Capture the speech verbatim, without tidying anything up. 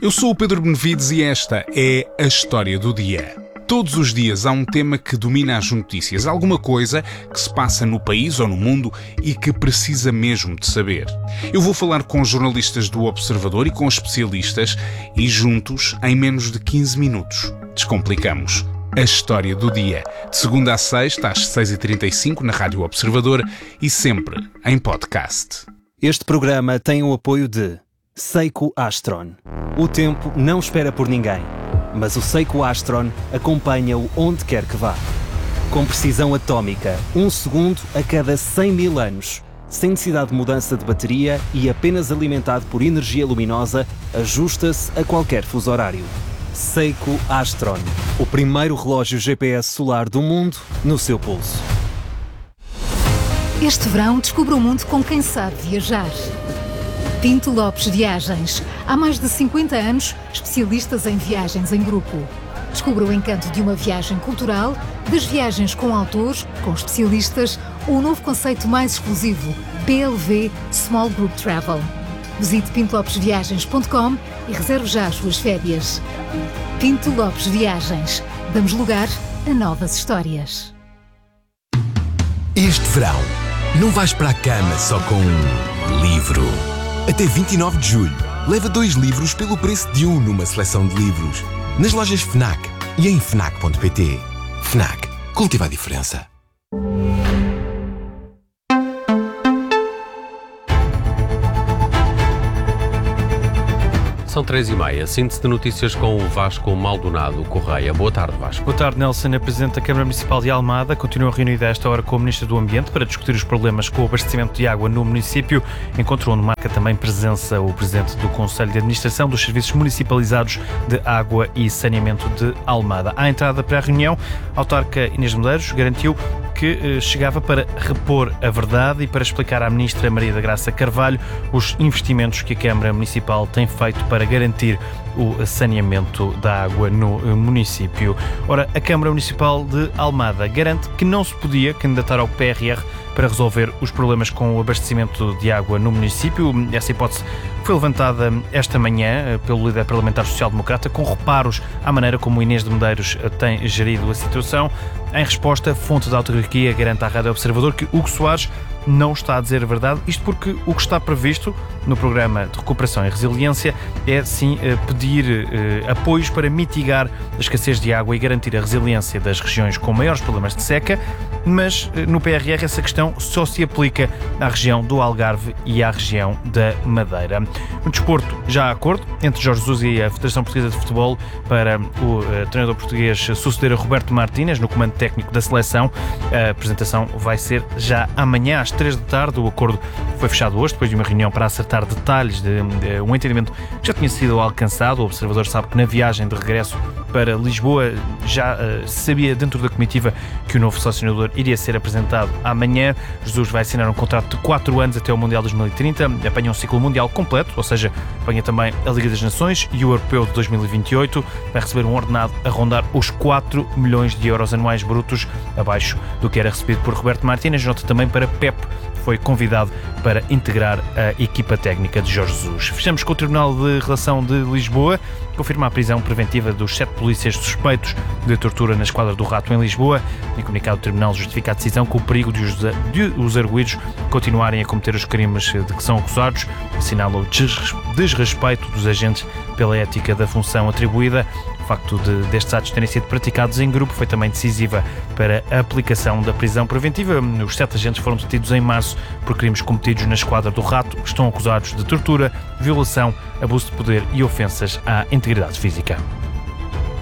Eu sou o Pedro Benevides e esta é a História do Dia. Todos os dias há um tema que domina as notícias, alguma coisa que se passa no país ou no mundo e que precisa mesmo de saber. Eu vou falar com jornalistas do Observador e com especialistas e juntos, em menos de quinze minutos, descomplicamos a História do Dia. De segunda a sexta, às seis e trinta e cinco, na Rádio Observador e sempre em podcast. Este programa tem o apoio de Seiko Astron. O tempo não espera por ninguém, mas o Seiko Astron acompanha-o onde quer que vá. Com precisão atómica, um segundo a cada cem mil anos, sem necessidade de mudança de bateria e apenas alimentado por energia luminosa, ajusta-se a qualquer fuso horário. Seiko Astron, o primeiro relógio G P S solar do mundo no seu pulso. Este verão descubra o mundo com quem sabe viajar. Pinto Lopes Viagens. Há mais de cinquenta anos, especialistas em viagens em grupo. Descubra o encanto de uma viagem cultural, das viagens com autores, com especialistas, ou o novo conceito mais exclusivo, P L V Small Group Travel. Visite pinto lopes viagens ponto com e reserve já as suas férias. Pinto Lopes Viagens. Damos lugar a novas histórias. Este verão, não vais para a cama só com um livro. Até vinte e nove de julho, leva dois livros pelo preço de um numa seleção de livros. Nas lojas FNAC e em fnac ponto pt. FNAC. Cultiva a diferença. São três e meia. Síntese de notícias com o Vasco Maldonado Correia. Boa tarde, Vasco. Boa tarde, Nelson. A Presidente da Câmara Municipal de Almada continua reunida a esta hora com o Ministro do Ambiente para discutir os problemas com o abastecimento de água no município. Encontro onde marca também presença o Presidente do Conselho de Administração dos Serviços Municipalizados de Água e Saneamento de Almada. À entrada para a reunião, a autarca Inês Medeiros garantiu que eh, chegava para repor a verdade e para explicar à Ministra Maria da Graça Carvalho os investimentos que a Câmara Municipal tem feito para garantir o saneamento da água no município. Ora, a Câmara Municipal de Almada garante que não se podia candidatar ao P R R para resolver os problemas com o abastecimento de água no município. Essa hipótese foi levantada esta manhã pelo líder parlamentar social-democrata, com reparos à maneira como Inês de Medeiros tem gerido a situação. Em resposta, fonte da autarquia garante à Rádio Observador que Hugo Soares não está a dizer a verdade, isto porque o que está previsto no Programa de Recuperação e Resiliência é, sim, pedir eh, apoios para mitigar a escassez de água e garantir a resiliência das regiões com maiores problemas de seca, mas eh, no P R R essa questão só se aplica à região do Algarve e à região da Madeira. No desporto, já há acordo entre Jorge Jesus e a Federação Portuguesa de Futebol para o eh, treinador português suceder a Roberto Martínez no comando técnico da seleção. A apresentação vai ser já amanhã às três da tarde. O acordo foi fechado hoje, depois de uma reunião para acertar detalhes de, de um entendimento que já tinha sido alcançado. O Observador sabe que na viagem de regresso para Lisboa já uh, sabia dentro da comitiva que o novo selecionador iria ser apresentado amanhã. Jesus vai assinar um contrato de quatro anos até o Mundial dois mil e trinta, apanha um ciclo mundial completo, ou seja, apanha também a Liga das Nações e o Europeu de dois mil e vinte e oito, vai receber um ordenado a rondar os quatro milhões de euros anuais brutos, abaixo do que era recebido por Roberto Martínez. Nota também para Pep, foi convidado para integrar a equipa técnica de Jorge Jesus. Fechamos com o Tribunal de Relação de Lisboa, confirma a prisão preventiva dos sete polícias suspeitos de tortura na Esquadra do Rato em Lisboa. Em comunicado, o Tribunal justifica a decisão com o perigo de os, de os arguidos continuarem a cometer os crimes de que são acusados. Assinala o desrespeito dos agentes pela ética da função atribuída. O facto de destes atos terem sido praticados em grupo foi também decisiva para a aplicação da prisão preventiva. Os sete agentes foram detidos em março por crimes cometidos na Esquadra do Rato. Estão acusados de tortura, violação, abuso de poder e ofensas à integridade física.